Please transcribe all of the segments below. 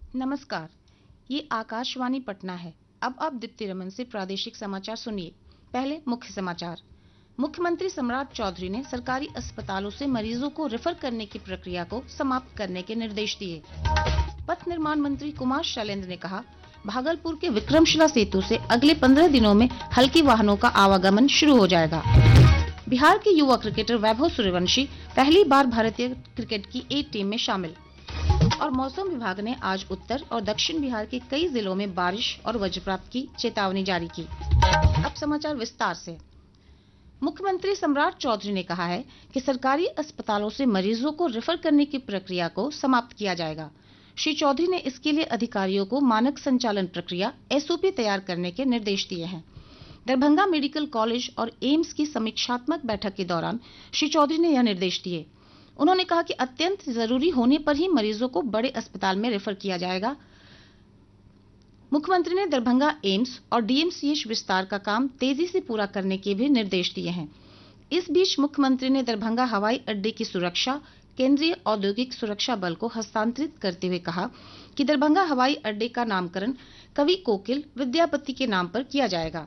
नमस्कार, ये आकाशवाणी पटना है। अब आप दीप्ति रमन से प्रादेशिक समाचार सुनिए। पहले मुख्य समाचार। मुख्यमंत्री सम्राट चौधरी ने सरकारी अस्पतालों से मरीजों को रेफर करने की प्रक्रिया को समाप्त करने के निर्देश दिए। पथ निर्माण मंत्री कुमार शैलेंद्र ने कहा, भागलपुर के विक्रमशिला सेतु से अगले 15 दिनों में हल्की वाहनों का आवागमन शुरू हो जाएगा। बिहार के युवा क्रिकेटर वैभव सूर्यवंशी पहली बार भारतीय क्रिकेट की ए टीम में शामिल। और मौसम विभाग ने आज उत्तर और दक्षिण बिहार के कई जिलों में बारिश और वज्रपात की चेतावनी जारी की। अब समाचार विस्तार से। मुख्यमंत्री सम्राट चौधरी ने कहा है कि सरकारी अस्पतालों से मरीजों को रेफर करने की प्रक्रिया को समाप्त किया जाएगा। श्री चौधरी ने इसके लिए अधिकारियों को मानक संचालन प्रक्रिया एसओपी तैयार करने के निर्देश दिए हैं। दरभंगा मेडिकल कॉलेज और एम्स की समीक्षात्मक बैठक के दौरान श्री चौधरी ने यह निर्देश दिए। उन्होंने कहा कि अत्यंत जरूरी होने पर ही मरीजों को बड़े अस्पताल में रेफर किया जाएगा। मुख्यमंत्री ने दरभंगा एम्स और डीएमसीएच विस्तार का काम तेजी से पूरा करने के भी निर्देश दिए हैं। इस बीच मुख्यमंत्री ने दरभंगा हवाई अड्डे की सुरक्षा केंद्रीय औद्योगिक सुरक्षा बल को हस्तांतरित करते हुए कहा कि दरभंगा हवाई अड्डे का नामकरण कवि कोकिल विद्यापति के नाम पर किया जाएगा।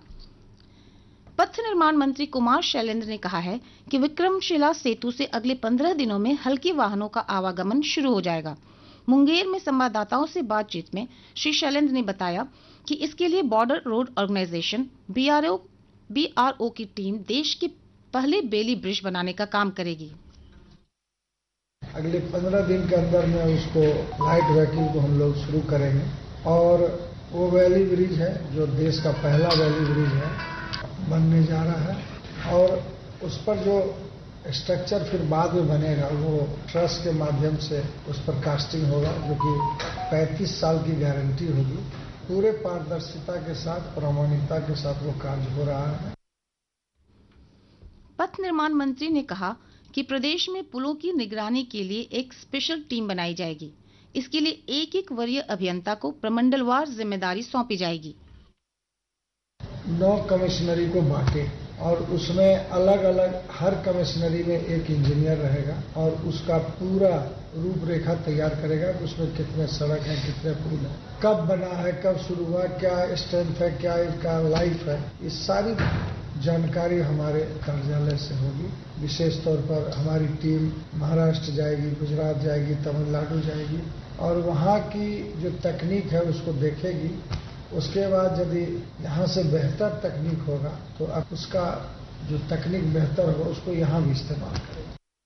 पथ निर्माण मंत्री कुमार शैलेंद्र ने कहा है कि विक्रमशिला सेतु से अगले 15 दिनों में हल्की वाहनों का आवागमन शुरू हो जाएगा। मुंगेर में संवाददाताओं से बातचीत में श्री शैलेंद्र ने बताया कि इसके लिए बॉर्डर रोड ऑर्गेनाइजेशन बीआरओ की टीम देश के पहले बेली ब्रिज बनाने का काम करेगी। अगले 15 दिन के अंदर में उसको लाइट व्हीकल को हम लोग शुरू करेंगे और वो वैली ब्रिज है जो देश का पहला वैली ब्रिज है, बनने जा रहा है। और उस पर जो स्ट्रक्चर फिर बाद में बनेगा वो ट्रस के माध्यम से उस पर कास्टिंग होगा, जो कि 35 साल की गारंटी होगी। पूरे पारदर्शिता के साथ, प्रामाणिकता के साथ वो कार्य हो रहा है। पथ निर्माण मंत्री ने कहा कि प्रदेश में पुलों की निगरानी के लिए एक स्पेशल टीम बनाई जाएगी। इसके लिए एक वरीय अभियंता को प्रमंडलवार जिम्मेदारी सौंपी जाएगी। 9 कमिश्नरी को बांटे और उसमें अलग अलग हर कमिश्नरी में एक इंजीनियर रहेगा और उसका पूरा रूपरेखा तैयार करेगा कि उसमें कितने सड़क हैं, कितने पुल हैं, कब बना है, कब शुरू हुआ, क्या स्ट्रेंथ है, क्या इसका लाइफ है। ये सारी जानकारी हमारे कार्यालय से होगी। विशेष तौर पर हमारी टीम महाराष्ट्र जाएगी, गुजरात जाएगी, तमिलनाडु जाएगी और वहाँ की जो तकनीक है उसको देखेगी। उसके बाद यदि यहाँ से बेहतर तकनीक होगा तो अब उसका जो तकनीक बेहतर होगा उसको यहाँ भी इस्तेमाल करेंगे।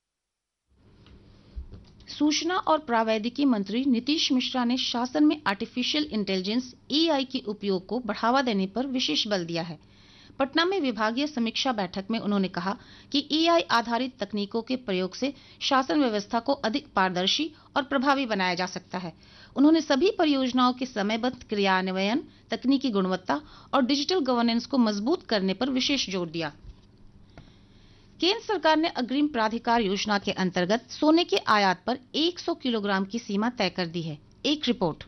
सूचना और प्रावैधिकी मंत्री नीतीश मिश्रा ने शासन में आर्टिफिशियल इंटेलिजेंस एआई के उपयोग को बढ़ावा देने पर विशेष बल दिया है। पटना में विभागीय समीक्षा बैठक में उन्होंने कहा कि एआई आधारित तकनीकों के प्रयोग से शासन व्यवस्था को अधिक पारदर्शी और प्रभावी बनाया जा सकता है। उन्होंने सभी परियोजनाओं के समयबद्ध क्रियान्वयन, तकनीकी गुणवत्ता और डिजिटल गवर्नेंस को मजबूत करने पर विशेष जोर दिया। केंद्र सरकार ने अग्रिम प्राधिकार योजना के अंतर्गत सोने के आयात पर 100 किलोग्राम की सीमा तय कर दी है। एक रिपोर्ट।